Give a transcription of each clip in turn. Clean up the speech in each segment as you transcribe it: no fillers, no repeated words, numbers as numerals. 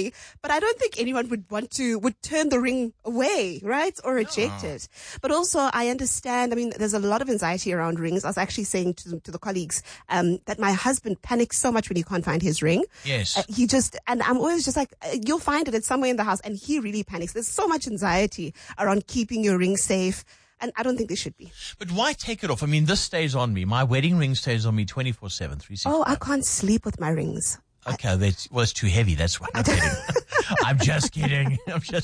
lovely, but I don't think anyone would turn the ring away, right? Or reject it. But also I understand, there's a lot of anxiety around rings. I was actually saying to the colleagues, that my husband panics so much when he can't find his ring. Yes. And I'm always just like, you'll find it. It's somewhere in the house. And he really panics. There's so much anxiety around keeping your ring safe. And I don't think there should be. But why take it off? This stays on me. My wedding ring stays on me 24/7, 365. Oh, I can't sleep with my rings. Okay, it's too heavy. That's why I'm kidding. I'm just kidding.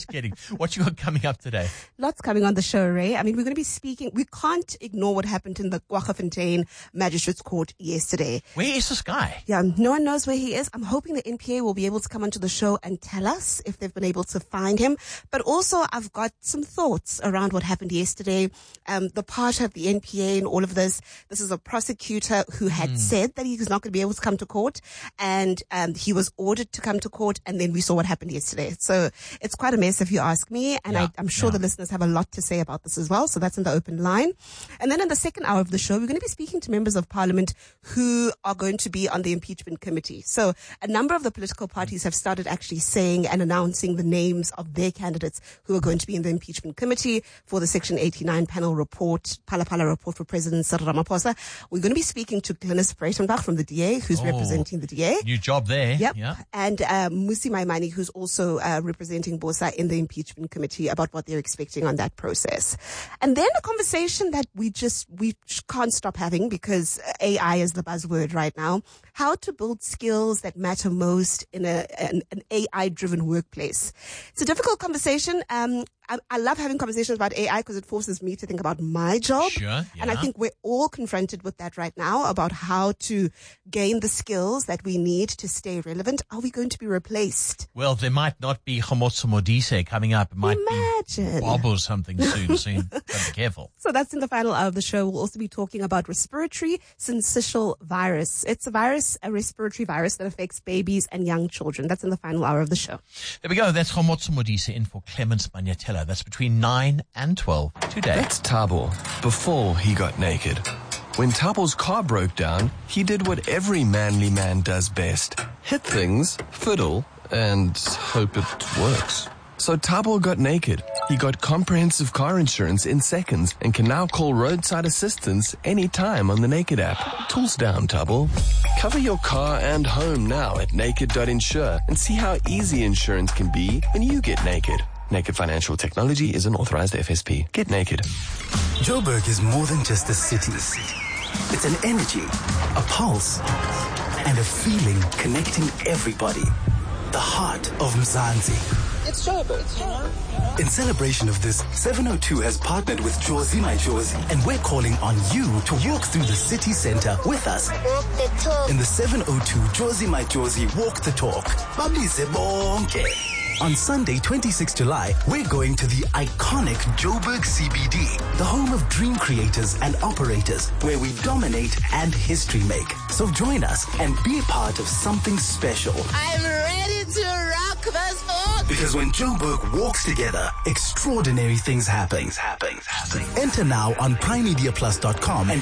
What you got coming up today? Lots coming on the show, Ray. We're going to be speaking. We can't ignore what happened in the Kwaggafontein Magistrates Court yesterday. Where is this guy? Yeah, no one knows where he is. I'm hoping the NPA will be able to come onto the show and tell us if they've been able to find him. But also, I've got some thoughts around what happened yesterday. The part of the NPA in all of this. This is a prosecutor who had said that he was not going to be able to come to court, and he was ordered to come to court, and then we saw what happened yesterday. So it's quite a mess if you ask me, and I'm sure the listeners have a lot to say about this as well. So that's in the open line. And then in the second hour of the show, we're going to be speaking to members of parliament who are going to be on the impeachment committee. So a number of the political parties have started actually saying and announcing the names of their candidates who are going to be in the impeachment committee for the Section 89 panel report, Phala Phala report for President Cyril Ramaphosa. We're going to be speaking to Glynis Breitenbach from the DA, who's representing the DA. New job there. Yep. Yeah. And Musi Maimane, who's also representing BOSA in the impeachment committee, about what they're expecting on that process. And then a conversation that we can't stop having, because AI is the buzzword right now. How to build skills that matter most in an AI-driven workplace. It's a difficult conversation. I love having conversations about AI because it forces me to think about my job. Sure, yeah. And I think we're all confronted with that right now, about how to gain the skills that we need to stay relevant. Are we going to be replaced? Well, there might not be Khomotso Modise coming up. It might be Bob or something soon. So you've got to be careful. So that's in the final hour of the show. We'll also be talking about respiratory syncytial virus. It's a respiratory virus that affects babies and young children. That's in the final hour of the show. There we go. That's Khomotso Modise in for Clemens Manyatela. That's between 9 and 12 today. That's Thabo before he got naked. When Thabo's car broke down, he did what every manly man does best. Hit things, fiddle, and hope it works. So Thabo got naked. He got comprehensive car insurance in seconds and can now call roadside assistance anytime on the Naked app. Tools down, Thabo. Cover your car and home now at naked.insure and see how easy insurance can be when you get naked. Naked Financial Technology is an authorized FSP. Get naked. Joburg is more than just a city. It's an energy, a pulse, and a feeling connecting everybody. The heart of Mzansi. It's Joburg. In celebration of this, 702 has partnered with Jozi My Jozi, and we're calling on you to walk through the city center with us. Walk the talk. In the 702 Jozi My Jozi Walk the Talk. Babize bonke. On Sunday, 26 July, we're going to the iconic Joburg CBD, the home of dream creators and operators, where we dominate and history make. So join us and be a part of something special. I'm ready to rock this book. Because when Joburg walks together, extraordinary things happen. Enter now on PrimeMediaPlus.com and